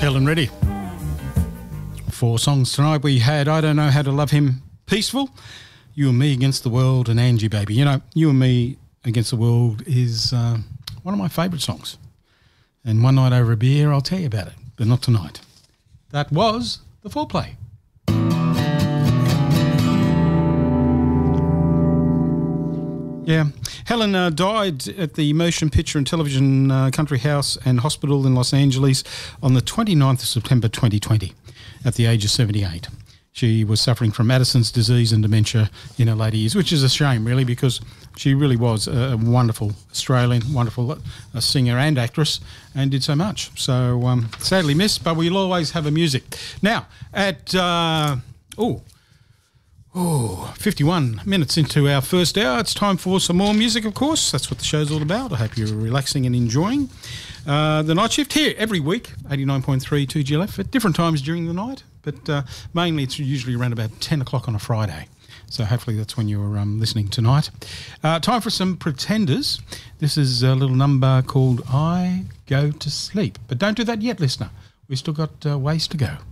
Helen Reddy. 4 songs tonight. We had I Don't Know How to Love Him, Peaceful, You and Me Against the World, and Angie Baby. You know, You and Me Against the World is one of my favourite songs. And one night over a beer, I'll tell you about it, but not tonight. That was The Foreplay. Yeah. Helen died at the Motion Picture and Television Country House and Hospital in Los Angeles on the 29th of September 2020 at the age of 78. She was suffering from Addison's disease and dementia in her later years, which is a shame, really, because she really was a wonderful Australian, wonderful singer and actress, and did so much. So sadly missed, but we'll always have her music. Now, at 51 minutes into our first hour, it's time for some more music, of course. That's what the show's all about. I hope you're relaxing and enjoying. The Night Shift here every week, 89.3 2GLF at different times during the night, but mainly it's usually around about 10 o'clock on a Friday. So hopefully that's when you're listening tonight. Time for some Pretenders. This is a little number called I Go to Sleep. But don't do that yet, listener. We've still got ways to go.